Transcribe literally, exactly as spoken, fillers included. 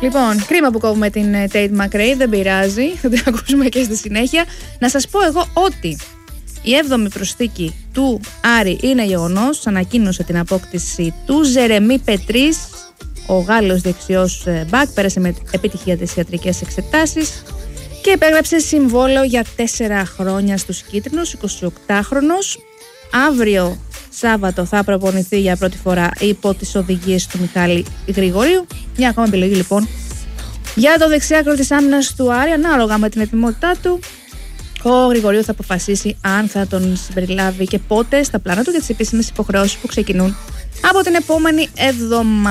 Λοιπόν, κρίμα που κόβουμε την Tate McRae, δεν πειράζει, θα την ακούσουμε και στη συνέχεια. Να σας πω εγώ ότι η έβδομη προσθήκη του Άρη είναι γεγονός. Ανακοίνωσε την απόκτηση του Ζερεμί Πετρίς. Ο Γάλλος δεξιός μπακ πέρασε με επιτυχία τις ιατρικές εξετάσεις και υπέγραψε συμβόλαιο για τέσσερα χρόνια στους κίτρινους, εικοσιοκτάχρονος. Αύριο Σάββατο θα προπονηθεί για πρώτη φορά υπό τις οδηγίες του Μιχάλη Γρηγορίου. Μια ακόμα επιλογή λοιπόν για το δεξιάκρο της άμυνας του Άρη. Ανάλογα με την ετοιμότητά του, ο Γρηγορίου θα αποφασίσει αν θα τον συμπεριλάβει και πότε στα πλάνα του για τις επίσημες υποχρεώσεις που ξεκινούν από την επόμενη εβδομάδα.